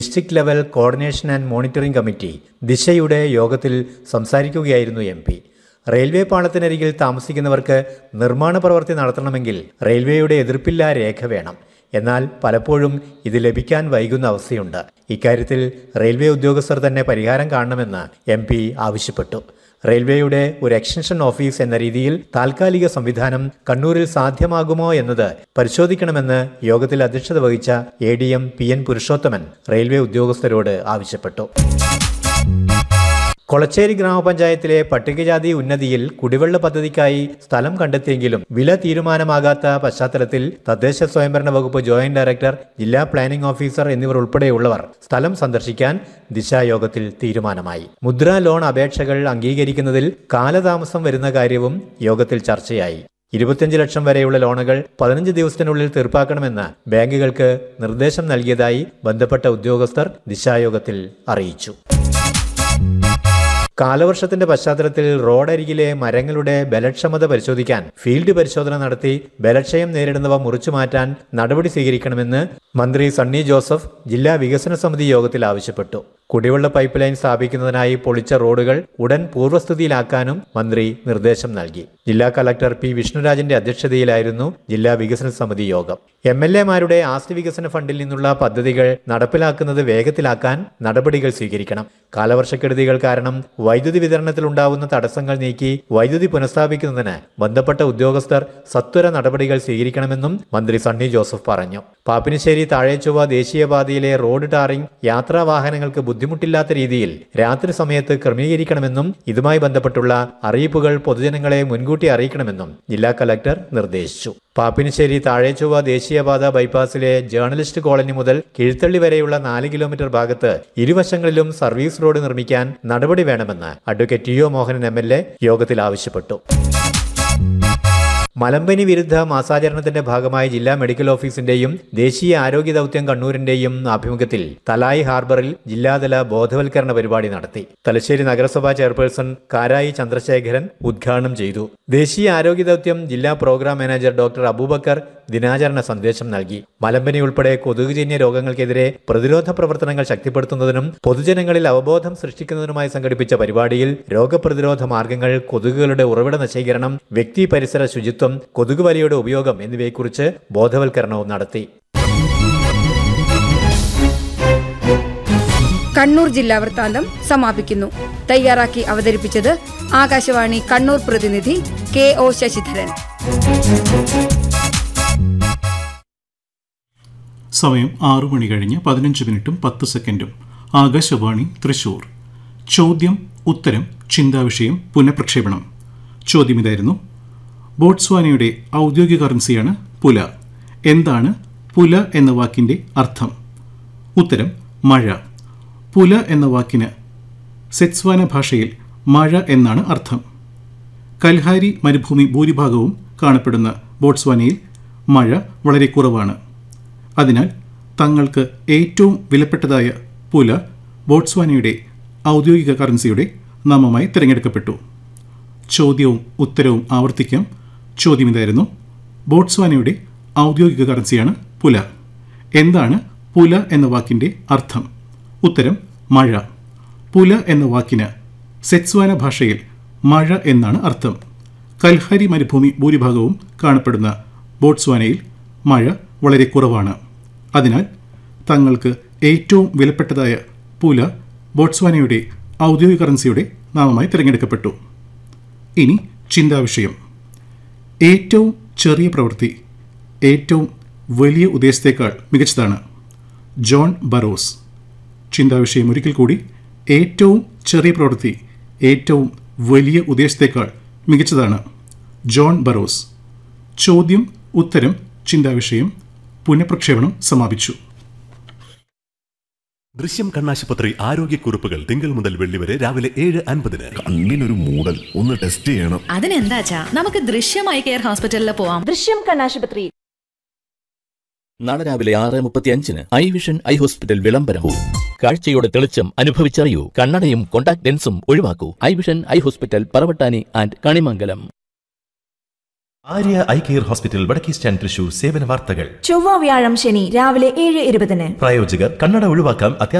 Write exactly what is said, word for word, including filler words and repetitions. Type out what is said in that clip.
District level coordination and monitoring committee ദിശയുടെ യോഗത്തിൽ സംസാരിക്കുകയായിരുന്നു M P. Railway പാളത്തിനരികിൽ താമസിക്കുന്നവർക്ക് നിർമ്മാണ പ്രവൃത്തി നടത്തണമെങ്കിൽ റെയിൽവേയുടെ എതിർപ്പില്ലാ രേഖ വേണം. എന്നാൽ പലപ്പോഴും ഇത് ലഭിക്കാൻ വൈകുന്ന അവസ്ഥയുണ്ട്. ഇക്കാര്യത്തിൽ റെയിൽവേ ഉദ്യോഗസ്ഥർ തന്നെ പരിഹാരം കാണണമെന്ന് എം പി ആവശ്യപ്പെട്ടു. റെയിൽവേയുടെ ഒരു എക്സ്റ്റൻഷൻ ഓഫീസ് എന്ന രീതിയിൽ താൽക്കാലിക സംവിധാനം കണ്ണൂരിൽ സാധ്യമാകുമോ എന്നത് പരിശോധിക്കണമെന്ന് യോഗത്തിൽ അധ്യക്ഷത വഹിച്ച A D M P N Purushothaman railway ഉദ്യോഗസ്ഥരോട് ആവശ്യപ്പെട്ടു. കൊളച്ചേരി ഗ്രാമപഞ്ചായത്തിലെ പട്ടികജാതി ഉന്നതിയിൽ കുടിവെള്ള പദ്ധതിക്കായി സ്ഥലം കണ്ടെത്തിയെങ്കിലും വില തീരുമാനമാകാത്ത പശ്ചാത്തലത്തിൽ തദ്ദേശ സ്വയംഭരണ വകുപ്പ് ജോയിന്റ് ഡയറക്ടർ, ജില്ലാ പ്ലാനിംഗ് ഓഫീസർ എന്നിവർ ഉൾപ്പെടെയുള്ളവർ സ്ഥലം സന്ദർശിക്കാൻ ദിശായോഗത്തിൽ തീരുമാനമായി. മുദ്രാ ലോൺ അപേക്ഷകൾ അംഗീകരിക്കുന്നതിൽ കാലതാമസം വരുന്ന കാര്യവും യോഗത്തിൽ ചർച്ചയായി. ഇരുപത്തിയഞ്ച് ലക്ഷം വരെയുള്ള ലോണുകൾ പതിനഞ്ച് ദിവസത്തിനുള്ളിൽ തീർപ്പാക്കണമെന്ന് ബാങ്കുകൾക്ക് നിർദ്ദേശം നൽകിയതായി ബന്ധപ്പെട്ട ഉദ്യോഗസ്ഥർ ദിശായോഗത്തിൽ അറിയിച്ചു. കാലവർഷത്തിന്റെ പശ്ചാത്തലത്തിൽ റോഡരികിലെ മരങ്ങളുടെ ബലക്ഷമത പരിശോധിക്കാൻ ഫീൽഡ് പരിശോധന നടത്തി ബലക്ഷയം നേരിടുന്നവ മുറിച്ചു മാറ്റാൻ നടപടി സ്വീകരിക്കണമെന്ന് മന്ത്രി സണ്ണി ജോസഫ് ജില്ലാ വികസന സമിതി യോഗത്തിൽ ആവശ്യപ്പെട്ടു. കുടിവെള്ള പൈപ്പ് ലൈൻ സ്ഥാപിക്കുന്നതിനായി പൊളിച്ച റോഡുകൾ ഉടൻ പൂർവ്വസ്ഥിതിയിലാക്കാനും മന്ത്രി നിർദ്ദേശം നൽകി. ജില്ലാ കളക്ടർ പി വിഷ്ണുരാജിന്റെ അധ്യക്ഷതയിലായിരുന്നു ജില്ലാ വികസന സമിതി യോഗം. എം എൽ എമാരുടെ ആസ്തി വികസന ഫണ്ടിൽ നിന്നുള്ള പദ്ധതികൾ നടപ്പിലാക്കുന്നത് വേഗത്തിലാക്കാൻ നടപടികൾ സ്വീകരിക്കണം. കാലവർഷക്കെടുതികൾ കാരണം വൈദ്യുതി വിതരണത്തിലുണ്ടാവുന്ന തടസ്സങ്ങൾ നീക്കി വൈദ്യുതി പുനഃസ്ഥാപിക്കുന്നതിന് ബന്ധപ്പെട്ട ഉദ്യോഗസ്ഥർ സത്വര നടപടികൾ സ്വീകരിക്കണമെന്നും മന്ത്രി സണ്ണി ജോസഫ് പറഞ്ഞു. പാപ്പിനിശ്ശേരി താഴേച്ചൊവ്വ ദേശീയപാതയിലെ റോഡ് ടാറിംഗ് യാത്രാ വാഹനങ്ങൾക്ക് ബുദ്ധിമുട്ടില്ലാത്ത രീതിയിൽ രാത്രി സമയത്ത് ക്രമീകരിക്കണമെന്നും ഇതുമായി ബന്ധപ്പെട്ടുള്ള അറിയിപ്പുകൾ പൊതുജനങ്ങളെ മുൻകൂട്ടി അറിയിക്കണമെന്നും ജില്ലാ കലക്ടർ നിർദ്ദേശിച്ചു. പാപ്പിനിശ്ശേരി താഴേച്ചൊവ്വ ദേശീയപാത ബൈപ്പാസിലെ ജേർണലിസ്റ്റ് കോളനി മുതൽ കിഴുത്തള്ളി വരെയുള്ള നാല് കിലോമീറ്റർ ഭാഗത്ത് ഇരുവശങ്ങളിലും സർവീസ് റോഡ് നിർമ്മിക്കാൻ നടപടി വേണമെന്ന് advocate T O Mohanan M L A യോഗത്തിൽ ആവശ്യപ്പെട്ടു. മലമ്പനി വിരുദ്ധ മാസാചരണത്തിന്റെ ഭാഗമായി ജില്ലാ മെഡിക്കൽ ഓഫീസിന്റെയും ദേശീയ ആരോഗ്യ ദൗത്യം കണ്ണൂരിന്റെയും ആഭിമുഖ്യത്തിൽ തലായി ഹാർബറിൽ ജില്ലാതല ബോധവൽക്കരണ പരിപാടി നടത്തി. തലശ്ശേരി നഗരസഭാ ചെയർപേഴ്സൺ കാരായി ചന്ദ്രശേഖരൻ ഉദ്ഘാടനം ചെയ്തു. ദേശീയ ആരോഗ്യ ദൗത്യം ജില്ലാ പ്രോഗ്രാം മാനേജർ ഡോക്ടർ അബൂബക്കർ ദിനാചരണ സന്ദേശം നൽകി. മലമ്പനി ഉൾപ്പെടെ കൊതുകുജന്യ രോഗങ്ങൾക്കെതിരെ പ്രതിരോധ പ്രവർത്തനങ്ങൾ ശക്തിപ്പെടുത്തുന്നതിനും പൊതുജനങ്ങളിൽ അവബോധം സൃഷ്ടിക്കുന്നതിനുമായി സംഘടിപ്പിച്ച പരിപാടിയിൽ രോഗപ്രതിരോധ മാർഗങ്ങൾ, കൊതുകുകളുടെ ഉറവിട നശീകരണം, വ്യക്തി പരിസര ശുചിത്വം, കൊതുകുവലയുടെ ഉപയോഗം എന്നിവയെക്കുറിച്ച് ബോധവൽക്കരണവും നടത്തി. കണ്ണൂർ ജില്ലാ വൃത്താന്തം സമാപിക്കുന്നു. തയ്യാറാക്കി അവതരിപ്പിച്ചത് ആകാശവാണി കണ്ണൂർ പ്രതിനിധി കെ ഒ ശശിധരൻ. സമയം ആറു മണി കഴിഞ്ഞ് പതിനഞ്ച് മിനിറ്റും പത്ത് സെക്കൻഡും. ആകാശവാണി തൃശൂർ. ചോദ്യം ഉത്തരം ചിന്താവിഷയം പുനഃപ്രക്ഷേപണം. ചോദ്യം ഇതായിരുന്നു: ബോട്സ്വാനയുടെ ഔദ്യോഗിക കറൻസിയാണ് പുല. എന്താണ് പുല എന്ന വാക്കിന്റെ അർത്ഥം? ഉത്തരം മഴ. പുല എന്ന വാക്കിന് സെറ്റ്സ്വാന ഭാഷയിൽ മഴ എന്നാണ് അർത്ഥം. കൽഹാരി മരുഭൂമി ഭൂരിഭാഗവും കാണപ്പെടുന്ന ബോട്സ്വാനയിൽ മഴ വളരെ കുറവാണ്. അതിനാൽ തങ്ങൾക്ക് ഏറ്റവും വിലപ്പെട്ടതായ പുല ബോട്സ്വാനയുടെ ഔദ്യോഗിക കറൻസിയുടെ നാമമായി തിരഞ്ഞെടുക്കപ്പെട്ടു. ചോദ്യവും ഉത്തരവും ആവർത്തിക്കാം. ചോദ്യം ഇതായിരുന്നു: ബോട്സ്വാനയുടെ ഔദ്യോഗിക കറൻസിയാണ് പുല. എന്താണ് പുല എന്ന വാക്കിന്റെ അർത്ഥം? ഉത്തരം മഴ. പുല എന്ന വാക്കിന് സെറ്റ്സ്വാന ഭാഷയിൽ മഴ എന്നാണ് അർത്ഥം. കൽഹാരി മരുഭൂമി ഭൂരിഭാഗവും കാണപ്പെടുന്ന ബോട്സ്വാനയിൽ മഴ വളരെ കുറവാണ്. അതിനാൽ തങ്ങൾക്ക് ഏറ്റവും വിലപ്പെട്ടതായ പുല ബോട്സ്വാനയുടെ ഔദ്യോഗിക കറൻസിയുടെ നാമമായി തിരഞ്ഞെടുക്കപ്പെട്ടു. ഇനി ചിന്താവിഷയം. ഏറ്റവും ചെറിയ പ്രവൃത്തി ഏറ്റവും വലിയ ഉദ്ദേശത്തേക്കാൾ മികച്ചതാണ്. ജോൺ ബറോസ്. ചിന്താവിഷയം ഒരിക്കൽ കൂടി. ഏറ്റവും ചെറിയ പ്രവൃത്തി ഏറ്റവും വലിയ ഉദ്ദേശത്തേക്കാൾ മികച്ചതാണ്. ജോൺ ബറോസ്. ചോദ്യം ഉത്തരം ചിന്താവിഷയം പുനഃപ്രക്ഷേപണം സമാപിച്ചു. ദൃശ്യം കണ്ണാശുപത്രി ആരോഗ്യക്കുറിപ്പുകൾ തിങ്കൾ മുതൽ വെള്ളി വരെ രാവിലെ ഏഴ് അൻപതിന്. കണ്ണിനൊരു മൂടൽ, ഒന്ന് ടെസ്റ്റ് ചെയ്യണം. അതിനെന്താച്ചാ നമുക്ക് ദൃശ്യമായി കെയർ ഹോസ്പിറ്റലിൽ പോവാം. ദൃശ്യം കണ്ണാശുപത്രി. നാളെ രാവിലെ ആറ് മുപ്പത്തി അഞ്ചിന് ഐ വിഷൻ ഐ ഹോസ്പിറ്റൽ വിളംബരവും. കാഴ്ചയുടെ തെളിച്ചം അനുഭവിച്ചറിയൂ. കണ്ണടയും contact ലെൻസും ഒഴിവാക്കൂ. I vision eye hospital, Paravattani and Kanimangalam. Arya eye care hospital വടക്കേ സ്റ്റാൻഡ് തൃശൂർ സേവന വാർത്തകൾ ചൊവ്വ വ്യാഴം ശനി രാവിലെ ഏഴ് ഇരുപതിന് പ്രായോജകർ കണ്ണട ഒഴിവാക്കാം